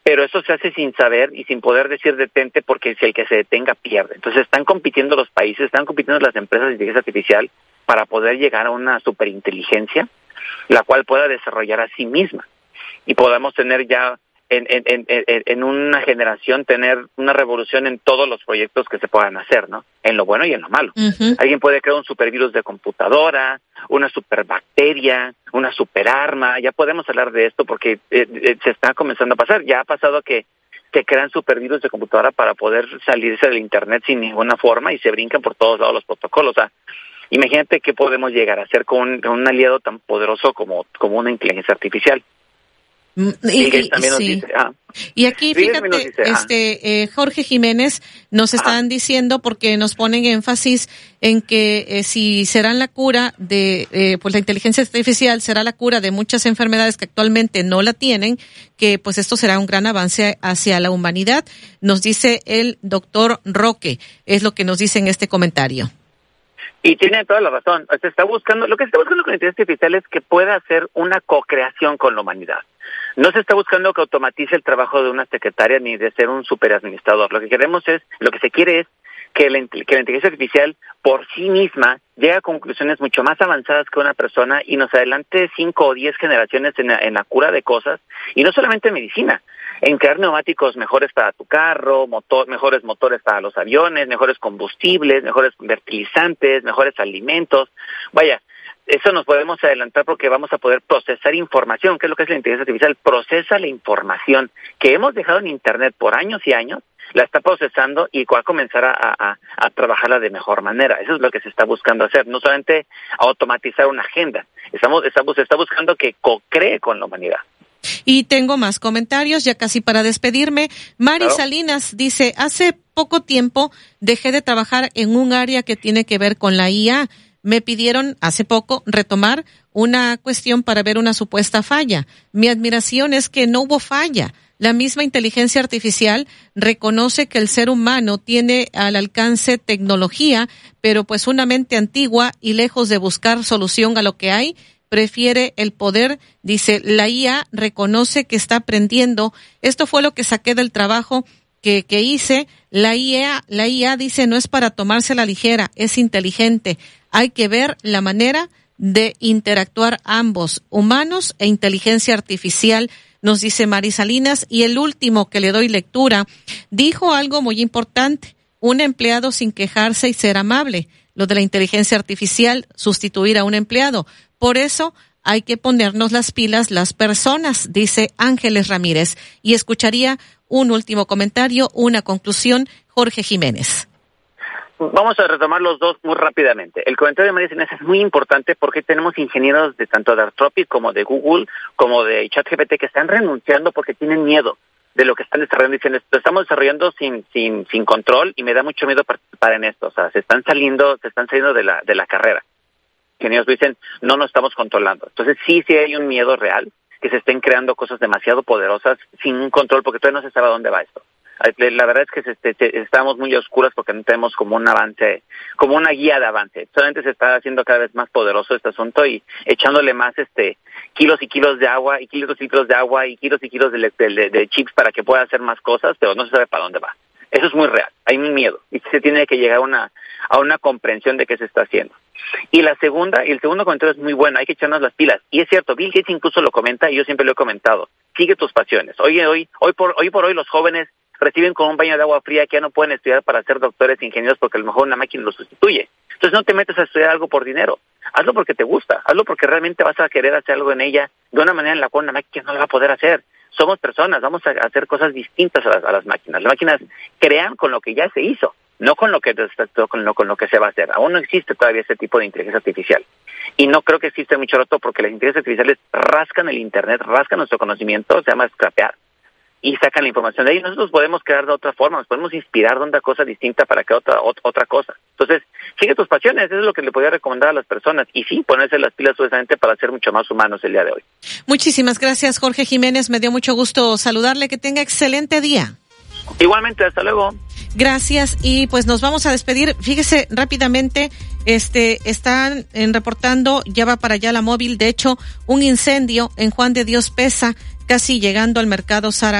pero eso se hace sin saber y sin poder decir detente, porque si el que se detenga pierde. Entonces están compitiendo los países, están compitiendo las empresas de inteligencia artificial para poder llegar a una superinteligencia, la cual pueda desarrollar a sí misma, y podamos tener ya en una generación, tener una revolución en todos los proyectos que se puedan hacer, ¿no? En lo bueno y en lo malo. Uh-huh. Alguien puede crear un supervirus de computadora, una superbacteria, una superarma. Ya podemos hablar de esto porque se está comenzando a pasar. Ya ha pasado que se crean supervirus de computadora para poder salirse del internet sin ninguna forma y se brincan por todos lados los protocolos. O sea, imagínate qué podemos llegar a hacer con un aliado tan poderoso como una inteligencia artificial. Y aquí, fíjate, Jorge Jiménez, nos están diciendo, porque nos ponen énfasis en que si será la cura de, pues la inteligencia artificial será la cura de muchas enfermedades que actualmente no la tienen, que pues esto será un gran avance hacia la humanidad. Nos dice el doctor Roque, es lo que nos dice en este comentario. Y tiene toda la razón. Lo que se está buscando con la inteligencia artificial es que pueda hacer una co-creación con la humanidad. No se está buscando que automatice el trabajo de una secretaria ni de ser un superadministrador. Lo que se quiere es que la inteligencia artificial por sí misma llegue a conclusiones mucho más avanzadas que una persona y nos adelante 5 o 10 generaciones en la cura de cosas, y no solamente en medicina, en crear neumáticos mejores para tu carro, mejores motores para los aviones, mejores combustibles, mejores fertilizantes, mejores alimentos. Vaya, eso nos podemos adelantar porque vamos a poder procesar información. ¿Qué es lo que es la inteligencia artificial? Procesa la información que hemos dejado en Internet por años y años, la está procesando y va a comenzar a trabajarla de mejor manera. Eso es lo que se está buscando hacer, no solamente automatizar una agenda. Se está buscando que co-cree con la humanidad. Y tengo más comentarios, ya casi para despedirme. Mari Salinas dice, hace poco tiempo dejé de trabajar en un área que tiene que ver con la IA. Me pidieron hace poco retomar una cuestión para ver una supuesta falla. Mi admiración es que no hubo falla. La misma inteligencia artificial reconoce que el ser humano tiene al alcance tecnología, pero pues una mente antigua y lejos de buscar solución a lo que hay, prefiere el poder. Dice, la IA reconoce que está aprendiendo. Esto fue lo que saqué del trabajo que hice. La IA dice, no es para tomarse a la ligera, es inteligente. Hay que ver la manera de interactuar ambos, humanos e inteligencia artificial, nos dice Mari Salinas. Y el último que le doy lectura, dijo algo muy importante, un empleado sin quejarse y ser amable. Lo de la inteligencia artificial, sustituir a un empleado. Por eso hay que ponernos las pilas las personas, dice Ángeles Ramírez. Y escucharía un último comentario, una conclusión, Jorge Jiménez. Vamos a retomar los dos muy rápidamente. El comentario de María Salinas es muy importante porque tenemos ingenieros de tanto de Anthropic como de Google, como de ChatGPT, que están renunciando porque tienen miedo de lo que están desarrollando. Dicen, lo estamos desarrollando sin control y me da mucho miedo participar en esto. O sea, se están saliendo de la carrera. Ingenieros dicen, no nos estamos controlando. Entonces sí hay un miedo real que se estén creando cosas demasiado poderosas sin un control, porque todavía no se sabe a dónde va esto. La verdad es que estamos muy oscuras porque no tenemos como un avance, como una guía de avance. Solamente se está haciendo cada vez más poderoso este asunto y echándole más kilos y kilos de agua y kilos y kilos de agua y kilos de chips para que pueda hacer más cosas, pero no se sabe para dónde va. Eso es muy real, hay un miedo y se tiene que llegar a una comprensión de qué se está haciendo. Y el segundo comentario es muy bueno, hay que echarnos las pilas. Y es cierto, Bill Gates incluso lo comenta y yo siempre lo he comentado. Sigue tus pasiones. Hoy por hoy los jóvenes reciben con un baño de agua fría que ya no pueden estudiar para ser doctores, ingenieros, porque a lo mejor una máquina los sustituye. Entonces no te metas a estudiar algo por dinero. Hazlo porque te gusta. Hazlo porque realmente vas a querer hacer algo en ella de una manera en la cual una máquina no lo va a poder hacer. Somos personas, vamos a hacer cosas distintas a las máquinas. Las máquinas crean con lo que ya se hizo, no con lo que se va a hacer. Aún no existe todavía ese tipo de inteligencia artificial. Y no creo que existe mucho rato porque las inteligencias artificiales rascan el Internet, rascan nuestro conocimiento, se llama scrapear, y sacan la información de ahí. Nosotros podemos crear de otra forma, nos podemos inspirar de una cosa distinta para que otra cosa. Entonces, sigue tus pasiones, eso es lo que le podría recomendar a las personas. Y sí, ponerse las pilas precisamente para ser mucho más humanos el día de hoy. Muchísimas gracias, Jorge Jiménez. Me dio mucho gusto saludarle. Que tenga excelente día. Igualmente, hasta luego. Gracias, y pues nos vamos a despedir. Fíjese rápidamente, están reportando, ya va para allá la móvil, de hecho, un incendio en Juan de Dios Pesa, casi llegando al mercado Sara